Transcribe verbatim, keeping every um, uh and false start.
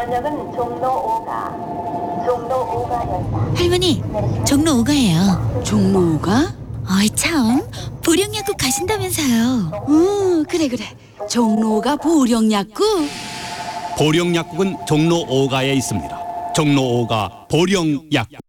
전역은 종로 오가, 종로 오가였다. 할머니, 종로 오가예요. 종로 오가? 어이 참, 보령약국 가신다면서요. 응, 그래 그래. 종로 오가 보령약국. 보령약국은 종로 오가에 있습니다. 종로 오가 보령약국.